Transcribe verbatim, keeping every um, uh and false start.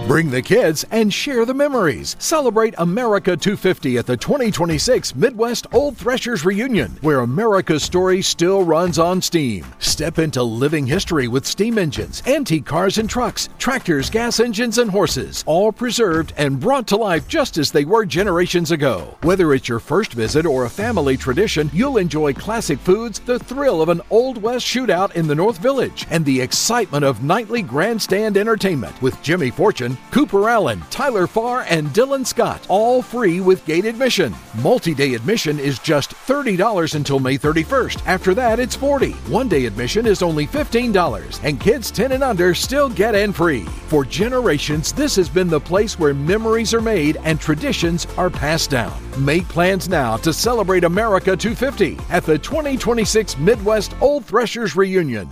Bring the kids and share the memories. Celebrate America two fifty at the twenty twenty-six Midwest Old Threshers Reunion, where America's story still runs on steam. Step into living history with steam engines, antique cars and trucks, tractors, gas engines, and horses, all preserved and brought to life just as they were generations ago. Whether it's your first visit or a family tradition, you'll enjoy classic foods, the thrill of an Old West shootout in the North Village, and the excitement of nightly grandstand entertainment with Jimmy Fortune, Cooper Allen, Tyler Farr, and Dylan Scott, all free with gate admission. Multi-day admission is just thirty dollars until May thirty-first. After that, it's forty dollars. One-day admission is only fifteen dollars, and kids ten and under still get in free. For generations, this has been the place where memories are made and traditions are passed down. Make plans now to celebrate America two fifty at the twenty twenty-six Midwest Old Threshers Reunion.